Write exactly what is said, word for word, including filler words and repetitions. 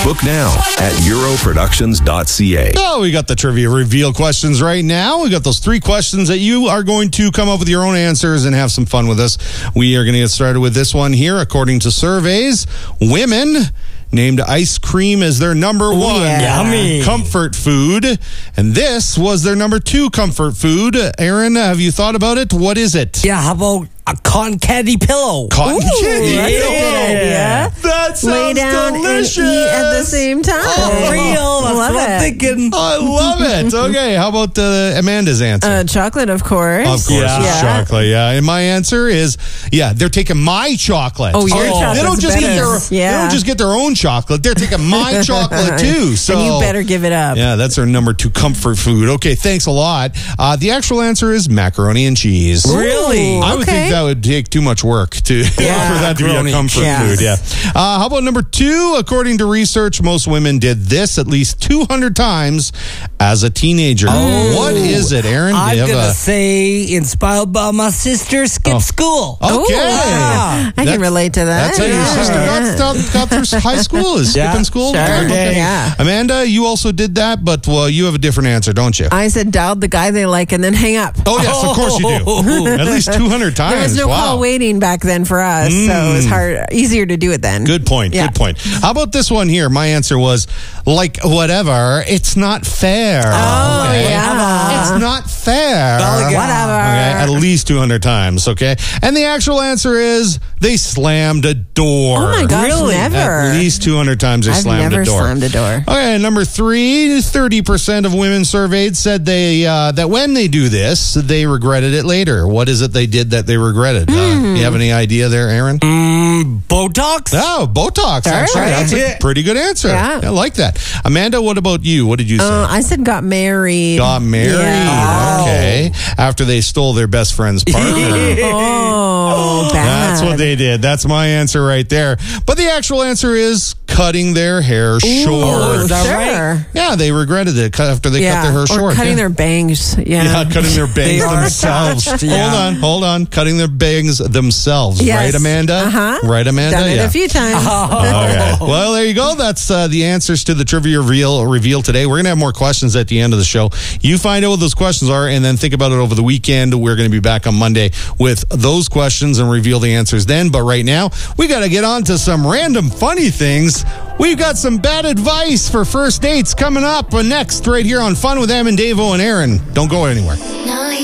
Book now at euro productions dot c a. Oh, we got the trivia reveal questions right now. We got those three questions that you are going to come up with your own answers and have some fun with us. We are going to get started with this one here. According to surveys, women named ice cream as their number one yeah. Yummy. comfort food. And this was their number two comfort food. Aaron, have you thought about it? What is it? Yeah, how about a cotton candy pillow? Cotton Ooh, candy that's a pillow. good idea. That sounds Lay down delicious. and eat at the same time. Oh, real. That's Love what I'm it. thinking. I love it. Okay, how about uh, Amanda's answer? Uh, chocolate, of course. Of course, Yeah. it's Yeah. chocolate. Yeah, and my answer is, yeah, they're taking my chocolate. Oh, your They chocolate's don't just get better. their, Yeah. they don't just get their own chocolate. They're taking my chocolate too. So and you better give it up. Yeah, that's our number two comfort food. Okay, thanks a lot. Uh, the actual answer is macaroni and cheese. Really? I would okay. think that would take too much work to Yeah. for that to be a Macaroni comfort and food. Yeah. cheese. Uh, how about number two? According to research, most women did this at least two hundred times as a teenager. Oh. What is it, Aaron? Do I'm you have going to a- say inspired by my sister skip Oh. school. Okay. Ooh, Yeah. I can That's- relate to that. That's how your Yeah. sister got, got, got through high school, is Yeah, skipping school? sure. Okay. Yeah. Amanda, you also did that, but well, you have a different answer, don't you? I said dial the guy they like and then hang up. Oh, yes, of course you do. At least two hundred times. There was no wow. call waiting back then for us, so it was hard, easier to do it then. Good point. Yeah. Good point. How about this one here? My answer was like whatever. It's not fair. Oh, yeah. It's not fair. Golly, Whatever. Okay, at least two hundred times, okay? And the actual answer is they slammed a door. Oh my gosh, Really? never. At least two hundred times they I've slammed never a door. slammed a door. Okay, number three, thirty percent of women surveyed said they uh, that when they do this, they regretted it later. What is it they did that they regretted? Uh, Hmm. you have any idea there, Aaron? Mm, Botox? Oh, Botox. Actually, right. that's a pretty good answer. Yeah. I like that. Amanda, what about you? What did you say? Uh, I said got married. Got married. Yeah. Okay. After they stole their best friend's partner. Oh, bad. That's what they did. That's my answer right there. But the actual answer is cutting their hair short. Oh, is that sure. right? Yeah, they regretted it after they Yeah. cut their hair or short. cutting yeah. their bangs. Yeah. Yeah, cutting their bangs They are themselves. attached, yeah. Hold on, hold on. Cutting their bangs themselves. Yes. Right, Amanda? Uh-huh. Right, Amanda? Done it yeah. a few times. Okay. Well, there you go. That's uh, the answers to the trivia reveal, reveal today. We're going to have more questions at the end of the show. You find out what those questions are and then think about it over the weekend. We're going to be back on Monday with those questions and reveal the answers then. But right now, we got to get on to some random funny things. We've got some bad advice for first dates coming up next right here on Fun with Em and Dave-O and Aaron. Don't go anywhere.